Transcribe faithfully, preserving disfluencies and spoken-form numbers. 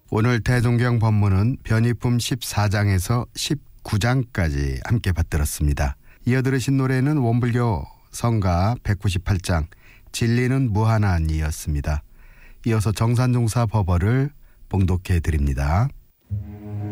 오늘 대종경 법문은 변희품 십사 장에서 십구 장까지 함께 받들었습니다. 이어 들으신 노래는 원불교 성가 백구십팔 장 진리는 무한한이었습니다. 이어서 정산종사 법어를 봉독해 드립니다.